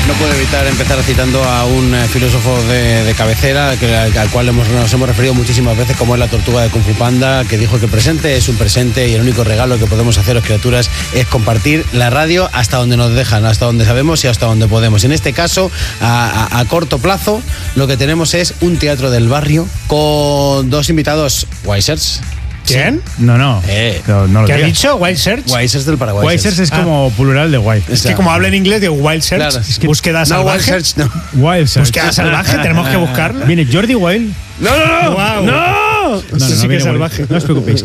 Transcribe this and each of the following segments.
No puedo evitar empezar citando a un filósofo de cabecera al cual nos hemos referido muchísimas veces, como es la tortuga de Kung Fu Panda, que dijo que el presente es un presente y el único regalo que podemos haceros, criaturas, es compartir la radio hasta donde nos dejan, hasta donde sabemos y hasta donde podemos. En este caso, a corto plazo, lo que tenemos es un teatro del barrio con dos invitados Wisers. ¿Quién? Sí. No. No ¿Qué ha dicho? ¿Wild Search? Wisers del Paraguay. Wisers es como plural de wild. Es que como habla en inglés, digo Wild Search. Claro, es que búsqueda salvaje. Wild Search, no. Wild Search. Búsqueda salvaje, tenemos que buscarlo. Viene Jordi Wild. No. Wow. No. Eso sí que es salvaje. No os preocupéis.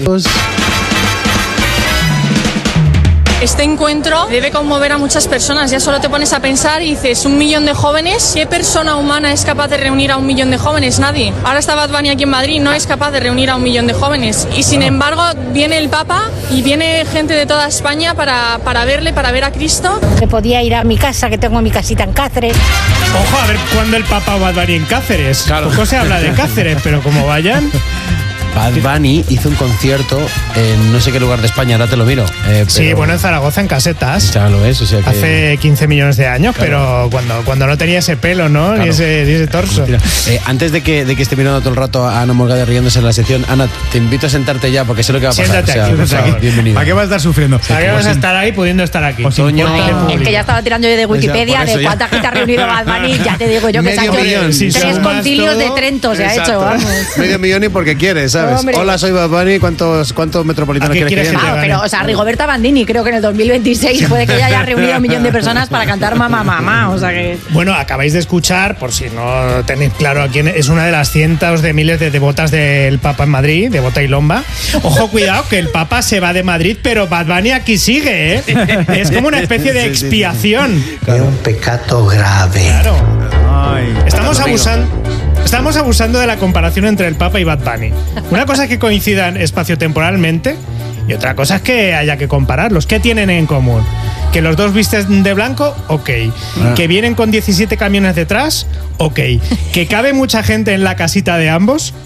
Este encuentro debe conmover a muchas personas. Ya solo te pones a pensar y dices, 1 millón de jóvenes. ¿Qué persona humana es capaz de reunir a 1 millón de jóvenes? Nadie. Ahora está Bad Bunny aquí en Madrid, no es capaz de reunir a 1 millón de jóvenes. Y sin embargo, viene el Papa y viene gente de toda España para verle, para ver a Cristo. Se podía ir a mi casa, que tengo mi casita en Cáceres. Ojo, a ver cuándo el Papa Bad Bunny en Cáceres. Claro. Poco se habla de Cáceres, pero como vayan... Bad Bunny hizo un concierto en no sé qué lugar de España, ahora te lo miro. Sí, bueno, en Zaragoza, en Casetas. Ya lo ves, o sea que... Hace 15 millones de años, claro. Pero cuando no tenía ese pelo, ¿no? Claro. Ni ese torso. Antes de que esté mirando todo el rato a Ana Morgade riéndose en la sección, Ana, te invito a sentarte ya porque sé lo que va a pasar. Siéntate aquí, por favor. Bienvenida. ¿Para qué vas a estar sufriendo? ¿Para qué vas a estar ahí pudiendo estar aquí? Toño. Es que ya estaba tirando yo de Wikipedia Por eso de ya. cuánta gente ha reunido Bad Bunny. Ya te digo yo que se ha Medio hecho millón. Si 3 sumas concilios de todo, Trento se ha Exacto. hecho, vamos. Medio millón y porque quieres, ¿sabes? Hombre. Hola, soy Bad Bunny, ¿cuántos metropolitanos ¿A qué quieres quieres que que te llene? gane? Pero, o sea, Rigoberta Bandini, creo que en el 2026 puede que ya haya reunido a 1 millón de personas para cantar Mamá, o sea que... Bueno, acabáis de escuchar, por si no tenéis claro a quién es, una de las cientos de miles de devotas del Papa en Madrid, devota y lomba. Ojo, cuidado, que el Papa se va de Madrid, pero Bad Bunny aquí sigue, ¿eh? Es como una especie de expiación. Es un pecado grave. Claro. Ay. Estamos abusando de la comparación entre el Papa y Bad Bunny. Una cosa es que coincidan espaciotemporalmente y otra cosa es que haya que compararlos. ¿Qué tienen en común? ¿Que los dos visten de blanco? Ok. ¿Que vienen con 17 camiones detrás? Ok. ¿Que cabe mucha gente en la casita de ambos?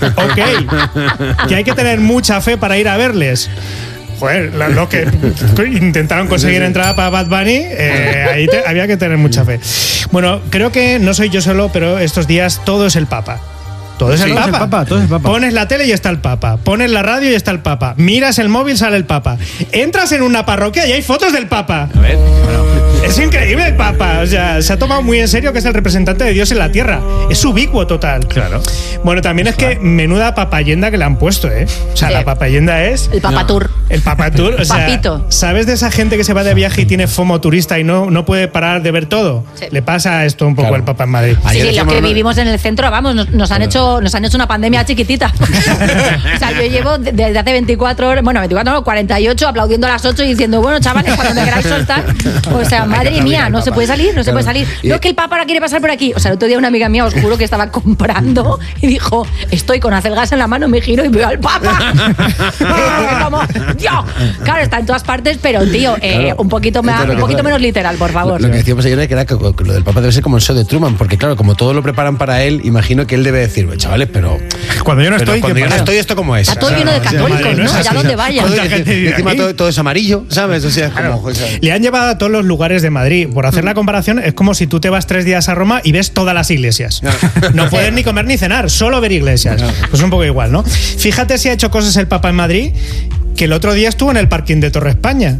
Ok. ¿Que hay que tener mucha fe para ir a verles? Joder, lo que intentaron conseguir entrada para Bad Bunny, ahí había que tener mucha fe. Bueno, creo que no soy yo solo, pero estos días todo es el Papa. Todo es el Papa. Todo es el Papa. Pones la tele y está el Papa. Pones la radio y está el Papa. Miras el móvil, sale el Papa. Entras en una parroquia y hay fotos del Papa. A ver, Es increíble el Papa. O sea, se ha tomado muy en serio que es el representante de Dios en la tierra. Es ubicuo total. Claro. Bueno, también es que menuda papayenda que le han puesto, ¿eh? O sea, Sí. la papayenda es... El Papa Tour. El Papa Tour, o sea, Papito. ¿sabes de esa gente que se va de viaje y tiene FOMO turista y no puede parar de ver todo? Sí. Le pasa esto un poco Claro. al Papa en Madrid. Sí, Ayer los decíamos, que ¿no? vivimos en el centro, vamos, nos han hecho una pandemia chiquitita. O sea, yo llevo desde hace 24 horas, bueno, 24 no, 48, aplaudiendo a las 8 y diciendo, bueno, chavales, cuando me queráis soltar. O sea, madre mía, no se puede salir, no se puede salir. No, que el Papa ahora quiere pasar por aquí. O sea, el otro día una amiga mía, os juro que estaba comprando y dijo, estoy con acelgas en la mano, me giro y veo al Papa. Como, Dios. Claro, está en todas partes, pero, tío, un poquito menos literal, por favor. Lo que decíamos ayer era que lo del Papa debe ser como el show de Truman, porque claro, como todo lo preparan para él, imagino que él debe decir, chavales, pero Cuando yo no estoy, cuando ¿qué yo no pasa? estoy, ¿esto cómo es? Está todo lleno de católicos, madre, ¿no? no es Allá así, donde vaya. ¿Cuánta gente vive Encima aquí? todo es amarillo, ¿sabes? O sea, es como... o sea, Le han llevado a todos los lugares de Madrid. Por hacer la comparación, es como si tú te vas 3 días a Roma y ves todas las iglesias. No puedes ni comer ni cenar, solo ver iglesias. Pues un poco igual, ¿no? Fíjate si ha hecho cosas el Papa en Madrid, que el otro día estuvo en el parking de Torre España.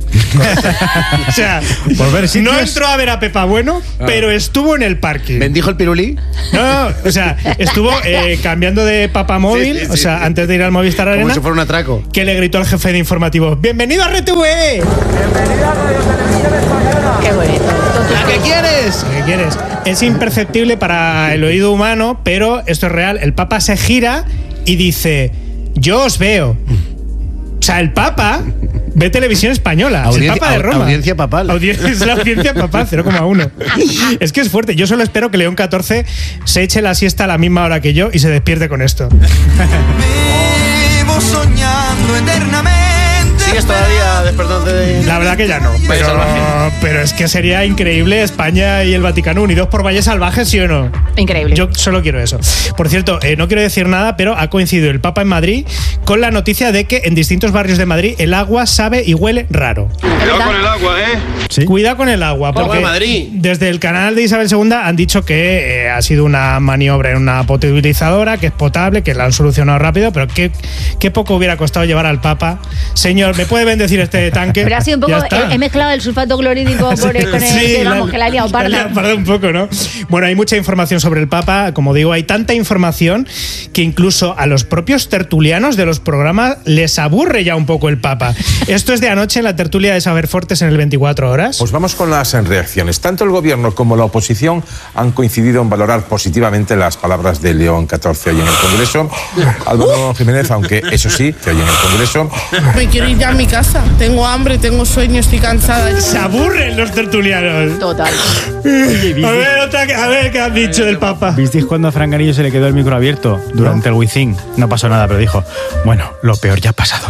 O sea, Por ver sitios. no entró a ver a Pepa Bueno, pero estuvo en el parking. ¿bendijo el pirulí? No, o sea, estuvo cambiando de Papa móvil, Sí, o sea, sí. antes de ir al Movistar Como Arena, si fuera un atraco. que le gritó al jefe de informativo: ¡bienvenido a RTV! Qué bonito. ¿A qué quieres? ¿Qué quieres? Es imperceptible para el oído humano, pero esto es real. El Papa se gira y dice: yo os veo. O sea, el Papa ve televisión española. Es el Papa de Roma. Audiencia papal. Es la audiencia papal, 0,1. Es que es fuerte. Yo solo espero que León XIV se eche la siesta a la misma hora que yo y se despierte con esto. Vivo soñando eternamente. Sí, ¿Sigues todavía despertándote de...? La verdad que ya no. Valle Salvaje. Pero es que sería increíble España y el Vaticano unidos por Valle Salvaje, ¿sí o no? Increíble. Yo solo quiero eso. Por cierto, no quiero decir nada, pero ha coincidido el Papa en Madrid con la noticia de que en distintos barrios de Madrid el agua sabe y huele raro. Cuidado con el agua, ¿eh? Sí. Cuidado con el agua, porque Madrid. desde el canal de Isabel II han dicho que ha sido una maniobra en una potabilizadora, que es potable, que la han solucionado rápido, pero qué poco hubiera costado llevar al Papa. Señor, ¿me puede bendecir este tanque? Pero ha sido un poco. Ya está. He mezclado el sulfato clorhídrico con el. Digamos, que la he liado parda. Un poco, ¿no? Bueno, hay mucha información sobre el Papa. Como digo, hay tanta información que incluso a los propios tertulianos de los programas les aburre ya un poco el Papa. Esto es de anoche en la tertulia de Saber Fortes en el 24 Horas. Pues vamos con las reacciones. Tanto el gobierno como la oposición han coincidido en valorar positivamente las palabras de León XIV hoy en el Congreso. Álvaro Jiménez, aunque eso sí, que hoy en el Congreso... Me quiero ir ya a mi casa. Tengo hambre, tengo sueño, estoy cansada. Se aburren los tertulianos. Total. A ver qué han dicho del Papa. ¿Visteis cuando a Franganillo se le quedó el micro abierto durante el Wizzing? No pasó nada, pero dijo, bueno, lo peor ya ha pasado.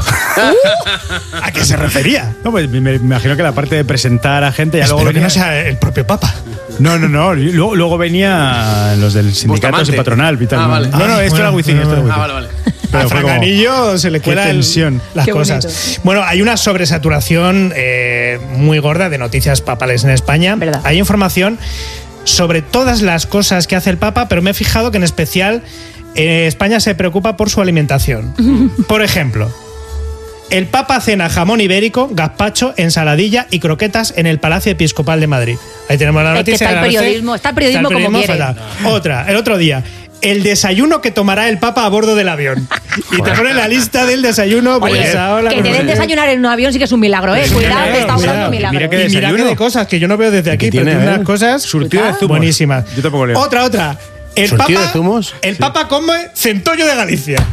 ¿A qué se refería? No, pues me imagino que la parte de presentar a gente ya luego Espero que venía... no sea el propio Papa. No. Luego venía los del sindicato Bustamante. y patronal. Y tal. Vale. No, esto era Wizzing, esto era Wizzing. Vale. A Franganillo se le qué cuela tensión. las Qué cosas. bonito. Bueno, hay una sobresaturación muy gorda de noticias papales en España. ¿Verdad? Hay información sobre todas las cosas que hace el Papa, pero me he fijado que en especial España se preocupa por su alimentación. Por ejemplo, el Papa cena jamón ibérico, gazpacho, ensaladilla y croquetas en el Palacio Episcopal de Madrid. Ahí tenemos la Es que noticia. está el de la ABC. periodismo, está el periodismo como quiere. fatal. Otra, el otro día. El desayuno que tomará el Papa a bordo del avión. Y te pone la lista del desayuno. Oye, pues ahora, que te pues, den desayunar en un avión sí que es un milagro, ¿eh? Cuidado, que está cuidado. hablando un milagro. Mira que Y mira desayuno. que de cosas que yo no veo desde aquí, pero tiene, tiene unas cosas Surtido de zumos. buenísimas. Yo tampoco leo. Otra. El ¿Surtido Papa, de zumos? el Papa come centollo de Galicia.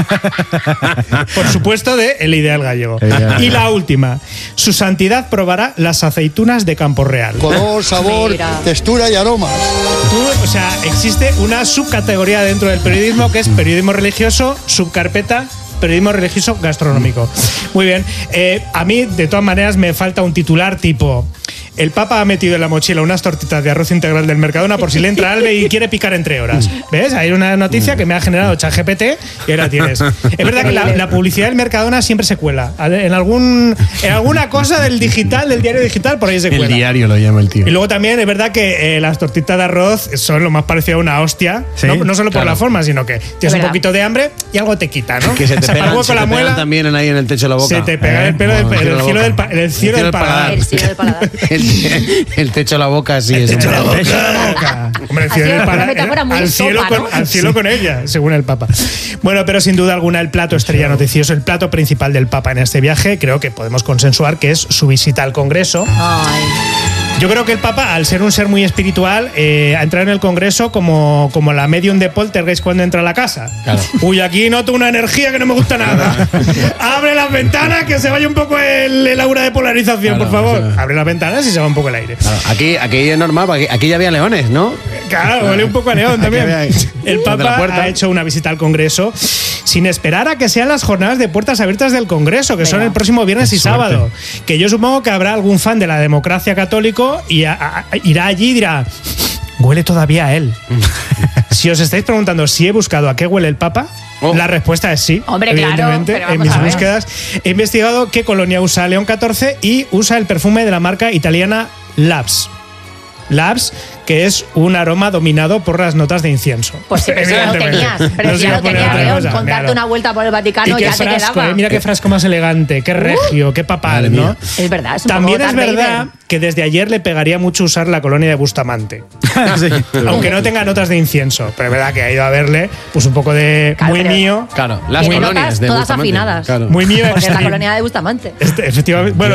Por supuesto, de El Ideal Gallego. Y la última. Su santidad probará las aceitunas de Campo Real. Color, sabor, Mira. textura y aromas. O sea, existe una subcategoría dentro del periodismo que es periodismo religioso, subcarpeta periodismo religioso gastronómico. Muy bien. A mí, de todas maneras, me falta un titular tipo... El Papa ha metido en la mochila unas tortitas de arroz integral del Mercadona por si le entra algo y quiere picar entre horas. ¿Ves? Hay una noticia que me ha generado ChatGPT y ahora tienes. Es verdad que la publicidad del Mercadona siempre se cuela. En alguna cosa del digital, del diario digital, por ahí se cuela. El diario lo llama el tío. Y luego también es verdad que las tortitas de arroz son lo más parecido a una hostia. Sí, no solo por claro. la forma, sino que tienes un verdad. poquito de hambre y algo te quita, ¿no? Que se te sea, para pegan, el hueco se la te pegan muela, también ahí en el techo de la boca. se te pega el pelo del Bueno, el cielo del boca. el cielo del paladar. El cielo del paladar. El techo de la boca, sí. Es Techo de la boca. Hombre, el Ha cielo sido del una paladar, metáfora muy al cielo, sopa, ¿no? al cielo con ella, según el Papa. Bueno, pero sin duda alguna el plato estrella noticioso, el plato principal del Papa en este viaje, creo que podemos consensuar que es su visita al Congreso. Ay. Yo creo que el Papa, al ser un ser muy espiritual, ha entrado en el Congreso como la medium de Poltergeist cuando entra a la casa. Claro. Uy, aquí noto una energía que no me gusta nada. Abre las ventanas, que se vaya un poco el aura de polarización, Claro, por favor. eso. Abre las ventanas y se va un poco el aire. Claro, aquí es normal, porque aquí ya había leones, ¿no? Claro, huele un poco a león también. había- El desde la Papa puerta. ha hecho una visita al Congreso sin esperar a que sean las jornadas de puertas abiertas del Congreso, que son el próximo viernes y sábado. Que yo supongo que habrá algún fan de la democracia católico y irá allí y dirá, huele todavía a él. Si os estáis preguntando si he buscado a qué huele el Papa, la respuesta es sí. Hombre, claro, evidentemente. pero En vamos mis a ver. búsquedas he investigado qué colonia usa León XIV y usa el perfume de la marca italiana Labs. Labs, que es un aroma dominado por las notas de incienso. Pues sí, pero si ya lo Evidentemente. tenías. Pero No si se ya iba lo a poner tenías, otra León. cosa, Con darte claro. una vuelta por el Y Vaticano qué ya te frasco, quedaba. mira qué frasco más elegante, qué regio, qué papal, Madre ¿no? mía. Es verdad, es un También poco es Darth verdad Vader. que desde ayer le pegaría mucho usar la colonia de Bustamante. Sí. Aunque no tenga notas de incienso. Pero es verdad que ha ido a verle pues un poco de Claro, muy pero- mío. Claro, las Tiene colonias notas de todas Bustamante. afinadas. Claro. Muy mío. Porque es la extreme. colonia de Bustamante. Efectivamente. Bueno,